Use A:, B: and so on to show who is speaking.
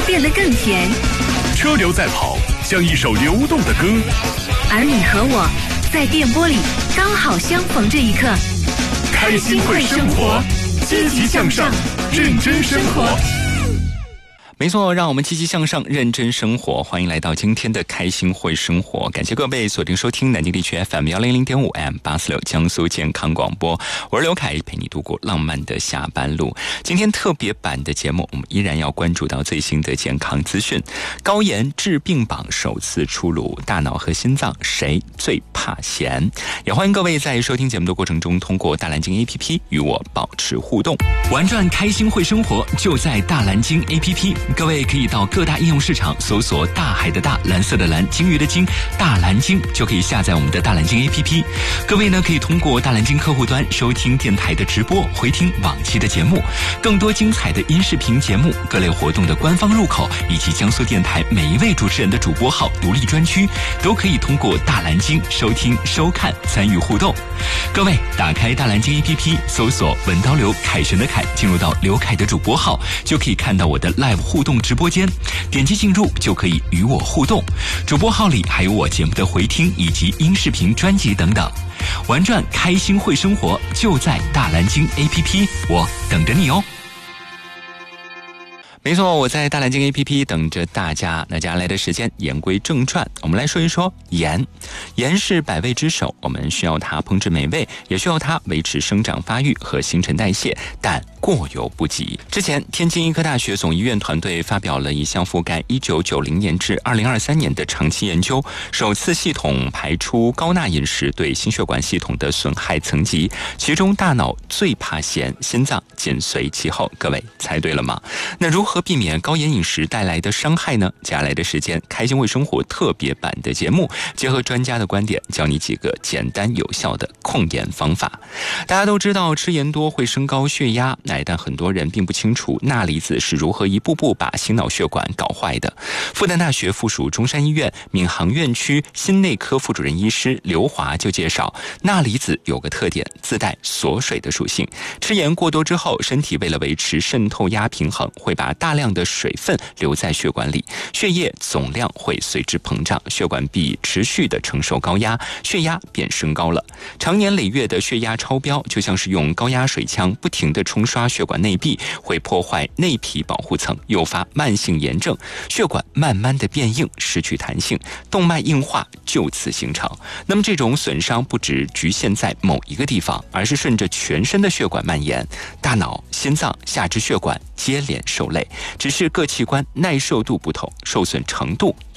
A: 变得更甜。
B: 车流在跑，像一首流动的歌。
A: 而你和我，在电波里刚好相逢这一刻。
B: 开心会生活，积极向上，认真生活。
C: 没错，让我们积极向上，认真生活。欢迎来到今天的开心会生活，感谢各位锁定收听南京地区 FM100.5 AM846 江苏健康广播，我是刘凯，陪你度过浪漫的下班路。今天特别版的节目，我们依然要关注到最新的健康资讯。高盐治病榜首次出炉，大脑和心脏谁最怕咸？也欢迎各位在收听节目的过程中，通过大蓝鲸 APP 与我保持互动。玩转开心会生活，就在大蓝鲸 APP。各位可以到各大应用市场搜索大海的大，蓝色的蓝，鲸鱼的鲸，大蓝鲸，就可以下载我们的大蓝鲸 APP。各位呢，可以通过大蓝鲸客户端收听电台的直播，回听往期的节目，更多精彩的音视频节目，各类活动的官方入口，以及江苏电台每一位主持人的主播号独立专区，都可以通过大蓝鲸收听、收看、参与互动。各位打开大蓝鲸 APP， 搜索文刀刘，凯旋的凯，进入到刘凯的主播号，就可以看到我的 live 互动直播间，点击进入就可以与我互动。主播号里还有我节目的回听以及音视频专辑等等。玩转开心会生活，就在大蓝鲸 APP， 我等着你哦。没错，我在大蓝鲸 APP 等着大家。那接下来的时间，言归正传，我们来说一说盐。盐是百味之首，我们需要它烹制美味，也需要它维持生长发育和新陈代谢，但过犹不及。之前，天津医科大学总医院团队发表了一项覆盖1990年至2023年的长期研究，首次系统排出高钠饮食对心血管系统的损害层级，其中大脑最怕咸，心脏紧随其后。各位猜对了吗？那如何避免高盐饮食带来的伤害呢？接下来的时间，开心会生活特别版的节目，结合专家的观点，教你几个简单有效的控盐方法。大家都知道吃盐多会升高血压，但很多人并不清楚钠离子是如何一步步把心脑血管搞坏的。复旦大学附属中山医院闵行院区心内科副主任医师刘华就介绍，钠离子有个特点，自带锁水的属性。吃盐过多之后，身体为了维持渗透压平衡，会把大量的水分留在血管里，血液总量会随之膨胀，血管壁持续的承受高压，血压便升高了。长年累月的血压超标，就像是用高压水枪不停地冲刷血管内壁，会破坏内皮保护层，诱发慢性炎症，血管慢慢的变硬，失去弹性，动脉硬化就此形成。那么这种损伤不只局限在某一个地方，而是顺着全身的血管蔓延，大脑、心脏、下肢血管接连受累，只是各器官耐受度不同，受损程度